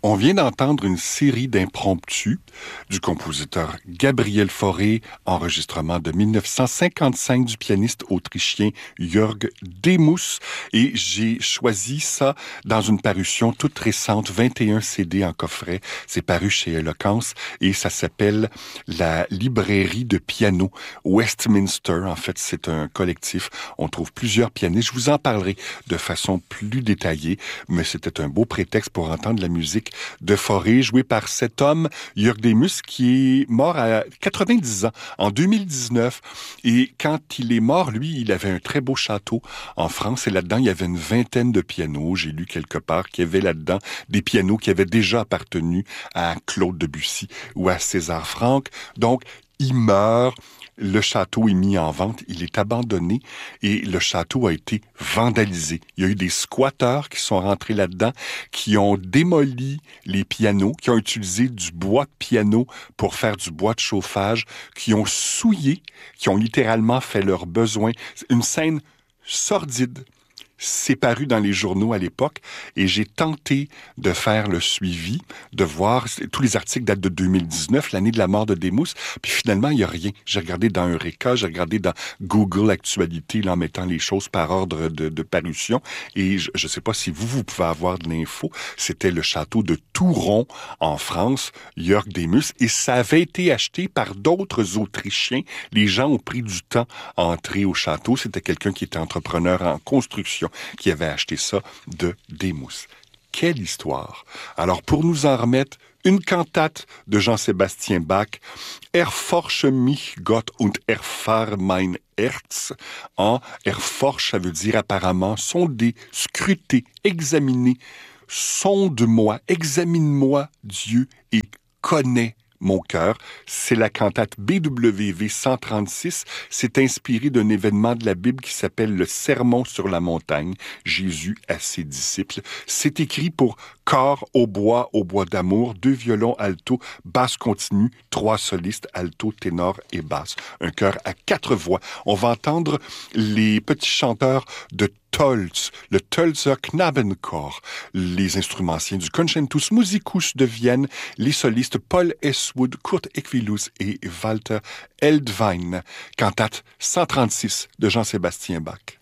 On vient d'entendre une série d'impromptus du compositeur Gabriel Fauré, enregistrement de 1955 du pianiste autrichien Jörg Demus. Et j'ai choisi ça dans une parution toute récente, 21 CD en coffret. C'est paru chez Eloquence et ça s'appelle La librairie de piano Westminster. En fait, c'est un collectif. On trouve plusieurs pianistes. Je vous en parlerai de façon plus détaillée, mais c'était un beau prétexte pour entendre la musique de Fauré, joué par cet homme, Jörg Demus, qui est mort à 90 ans, en 2019. Et quand il est mort, lui, il avait un très beau château en France, et là-dedans, il y avait une vingtaine de pianos. J'ai lu quelque part qu'il y avait là-dedans des pianos qui avaient déjà appartenu à Claude Debussy ou à César Franck. Donc, il meurt. Le château est mis en vente, il est abandonné et le château a été vandalisé. Il y a eu des squatteurs qui sont rentrés là-dedans, qui ont démoli les pianos, qui ont utilisé du bois de piano pour faire du bois de chauffage, qui ont souillé, qui ont littéralement fait leurs besoins. Une scène sordide. C'est paru dans les journaux à l'époque et j'ai tenté de faire le suivi, de voir, tous les articles datent de 2019, l'année de la mort de Demus, puis finalement, il n'y a rien. J'ai regardé dans Eureka, j'ai regardé dans Google Actualité, là, en mettant les choses par ordre de parution, et je ne sais pas si vous pouvez avoir de l'info, c'était le château de Touron, en France, Jörg Demus, et ça avait été acheté par d'autres Autrichiens. Les gens ont pris du temps à entrer au château. C'était quelqu'un qui était entrepreneur en construction qui avait acheté ça de Demus. Quelle histoire! Alors, pour nous en remettre, une cantate de Jean-Sébastien Bach, Erforsche mich Gott und erfahre mein Herz. Erforche, ça veut dire apparemment sonder, scruter, examiner. Sonde-moi, examine-moi, Dieu, et connais mon cœur. C'est la cantate BWV 136. C'est inspiré d'un événement de la Bible qui s'appelle le Sermon sur la montagne, Jésus à ses disciples. C'est écrit pour corps au bois d'amour, 2 violons alto, basse continue, 3 solistes alto, ténor et basse. Un chœur à 4 voix. On va entendre les petits chanteurs de Tolz, le Tölzer Knabenchor, les instrumentiens du Concentus Musicus de Vienne, les solistes Paul Hesswood, Kurt Equilus et Walter Eldwein. Cantate 136 de Jean-Sébastien Bach.